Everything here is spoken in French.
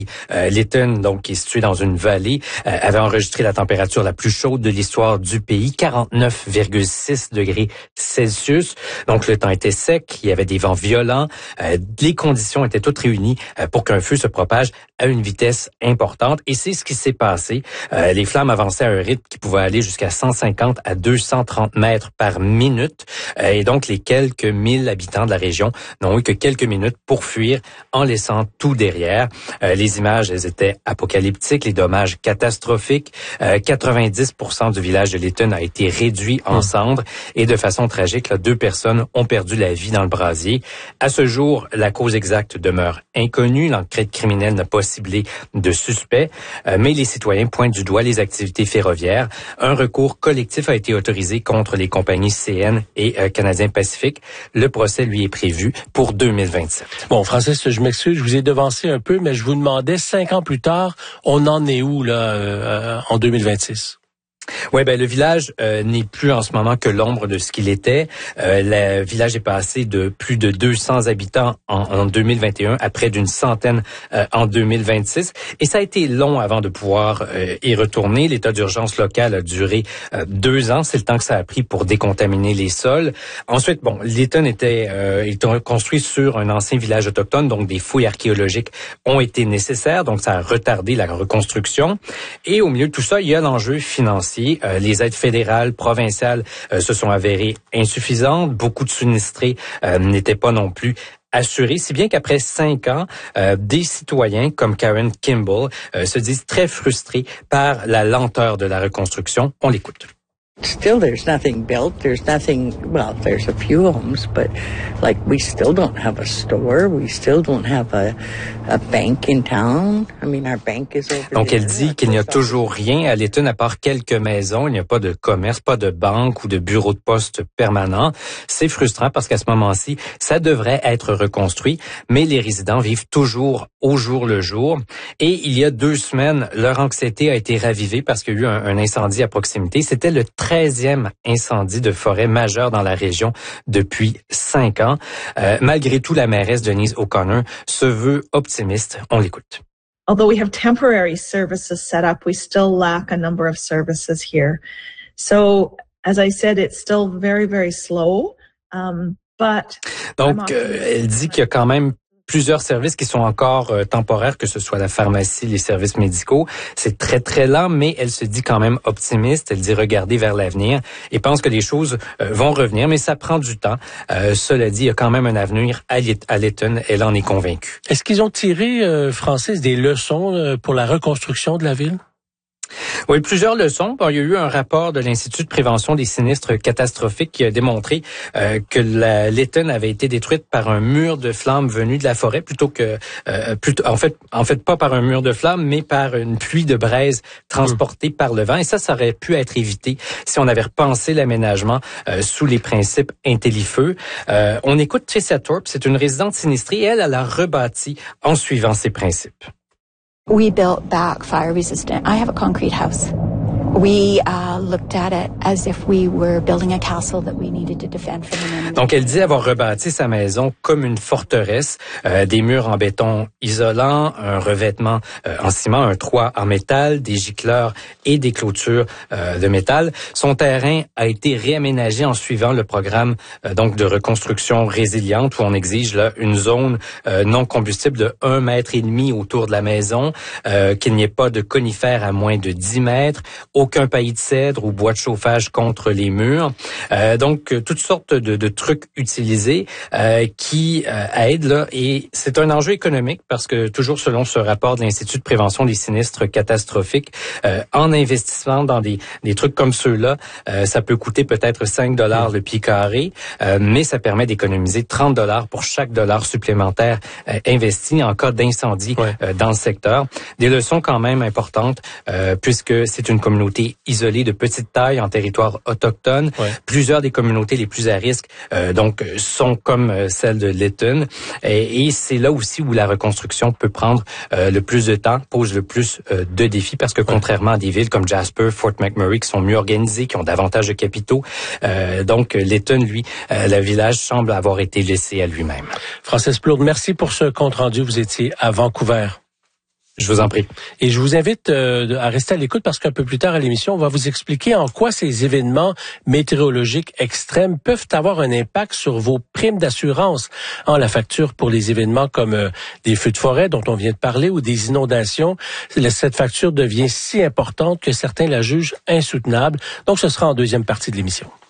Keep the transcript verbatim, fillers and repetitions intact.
Euh, Lytton, donc, qui est situé dans une vallée, euh, avait enregistré la température la plus chaude de l'histoire du pays, quarante-neuf virgule six degrés Celsius. Donc, le temps était sec, il y avait des vents violents. Euh, les conditions étaient toutes réunies euh, pour qu'un feu se propage à une vitesse importante. Et c'est ce qui s'est passé. Euh, les flammes avançaient à un rythme qui pouvait aller jusqu'à cent cinquante à deux cent trente mètres par minute. Euh, et donc, les quelques mille habitants de la région n'ont eu que quelques minutes pour fuir en laissant tout derrière. Euh, les images, elles étaient apocalyptiques, les dommages catastrophiques. Euh, quatre-vingt-dix pour cent du village de Lytton a été réduit en cendres et de façon tragique, là, deux personnes ont perdu la vie dans le brasier. À ce jour, la cause exacte demeure inconnue. L'enquête criminelle n'a pas ciblé de suspects, euh, mais les citoyens pointent du doigt les activités ferroviaires. Un recours collectif a été autorisé contre les compagnies C N et euh, Canadien Pacifique. Le procès, lui, est prévu pour deux mille vingt-sept. Bon, Francis, je m'excuse, je vous ai devancé un peu, mais je vous demandais, cinq ans plus tard, on en est où là euh, en deux mille vingt-six? Oui, ben le village euh, n'est plus en ce moment que l'ombre de ce qu'il était. Euh, le village est passé de plus de deux cents habitants en, en deux mille vingt et un à près d'une centaine euh, en deux mille vingt-six. Et ça a été long avant de pouvoir euh, y retourner. L'état d'urgence local a duré euh, deux ans. C'est le temps que ça a pris pour décontaminer les sols. Ensuite, bon, Lytton était, euh, était construit sur un ancien village autochtone, donc des fouilles archéologiques ont été nécessaires. Donc, ça a retardé la reconstruction. Et au milieu de tout ça, il y a l'enjeu financier. Euh, les aides fédérales, provinciales euh, se sont avérées insuffisantes. Beaucoup de sinistrés euh, n'étaient pas non plus assurés, si bien qu'après cinq ans, euh, des citoyens comme Karen Kimball euh, se disent très frustrés par la lenteur de la reconstruction. On l'écoute. Still, there's nothing built. There's nothing, well, there's a few homes, but like we still don't have a store. We still don't have a, a bank in town. I mean, our bank is over Donc, there. elle dit qu'il n'y a toujours rien à Lytton à part quelques maisons. Il n'y a pas de commerce, pas de banque ou de bureau de poste permanent. C'est frustrant parce qu'à ce moment-ci, ça devrait être reconstruit, mais les résidents vivent toujours au jour le jour. Et il y a deux semaines, leur anxiété a été ravivée parce qu'il y a eu un, un incendie à proximité. C'était le treizième incendie de forêt majeur dans la région depuis cinq ans. Euh, malgré tout, la mairesse Denise O'Connor se veut optimiste. On l'écoute. Although we have temporary services set up, we still lack a number of services here. So, as I said, it's still very, very slow. Um, but Donc, euh, elle dit qu'il y a quand même plusieurs services qui sont encore euh, temporaires, que ce soit la pharmacie, les services médicaux. C'est très, très lent, mais elle se dit quand même optimiste. Elle dit regarder vers l'avenir et pense que les choses euh, vont revenir, mais ça prend du temps. Euh, cela dit, il y a quand même un avenir à, à Lytton. Elle en est convaincue. Est-ce qu'ils ont tiré, euh, Francis, des leçons euh, pour la reconstruction de la ville? Oui, plusieurs leçons. Bon, il y a eu un rapport de l'Institut de prévention des sinistres catastrophiques qui a démontré euh, que la Lytton avait été détruite par un mur de flammes venu de la forêt plutôt que euh, plutôt en fait en fait pas par un mur de flammes mais par une pluie de braise transportée mmh. par le vent. Et ça, ça aurait pu être évité si on avait repensé l'aménagement euh, sous les principes Intellifeu. Euh, on écoute Tricia Thorpe, c'est une résidente sinistrée et elle, elle a rebâti en suivant ces principes. We built back fire resistant. I have a concrete house. We uh, looked at it as if we were building a castle that we needed to defend from the enemy. Donc, elle dit avoir rebâti sa maison comme une forteresse, euh, des murs en béton isolant, un revêtement euh, en ciment, un toit en métal, des gicleurs et des clôtures euh, de métal. Son terrain a été réaménagé en suivant le programme euh, donc de reconstruction résiliente où on exige là une zone euh, non combustible de un mètre et demi autour de la maison, euh, qu'il n'y ait pas de conifères à moins de dix mètres. Aucun paillis de cèdre ou bois de chauffage contre les murs. Euh, donc, toutes sortes de, de trucs utilisés euh, qui euh, aident. Là, et c'est un enjeu économique parce que, toujours selon ce rapport de l'Institut de prévention des sinistres catastrophiques, euh, en investissement dans des, des trucs comme ceux-là, euh, ça peut coûter peut-être cinq dollars le pied carré, euh, mais ça permet d'économiser trente dollars pour chaque dollar supplémentaire euh, investi en cas d'incendie ouais. euh, dans le secteur. Des leçons quand même importantes euh, puisque c'est une communauté isolée de petite taille en territoire autochtone. Ouais. Plusieurs des communautés les plus à risque euh, donc sont comme euh, celle de Lytton. Et, et c'est là aussi où la reconstruction peut prendre euh, le plus de temps, pose le plus euh, de défis parce que ouais. contrairement à des villes comme Jasper, Fort McMurray qui sont mieux organisées, qui ont davantage de capitaux, euh, donc Lytton, lui, euh, le village semble avoir été laissé à lui-même. Francis Plourde, merci pour ce compte rendu. Vous étiez à Vancouver. Je vous en prie. Et je vous invite euh, à rester à l'écoute parce qu'un peu plus tard à l'émission, on va vous expliquer en quoi ces événements météorologiques extrêmes peuvent avoir un impact sur vos primes d'assurance. En la facture pour les événements comme euh, des feux de forêt dont on vient de parler ou des inondations, cette facture devient si importante que certains la jugent insoutenable. Donc, ce sera en deuxième partie de l'émission.